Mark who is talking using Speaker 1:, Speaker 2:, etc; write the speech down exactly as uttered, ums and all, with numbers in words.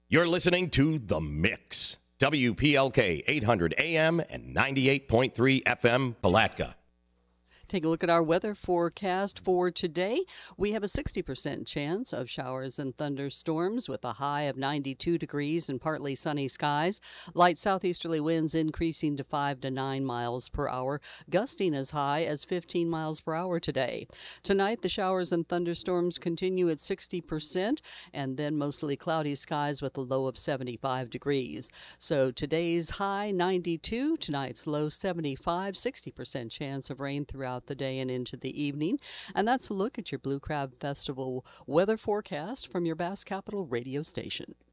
Speaker 1: You're listening to The Mix. W P L K eight hundred A M and ninety-eight point three F M Palatka.
Speaker 2: Take a look at our weather forecast for today. We have a sixty percent chance of showers and thunderstorms with a high of ninety-two degrees and partly sunny skies. Light southeasterly winds increasing to five to nine miles per hour, gusting as high as fifteen miles per hour today. Tonight, the showers and thunderstorms continue at sixty percent and then mostly cloudy skies with a low of seventy-five degrees. So today's high ninety-two, tonight's low seventy-five, sixty percent chance of rain throughout the day and into the evening. And that's a look at your Blue Crab Festival weather forecast from your Bass Capital radio station.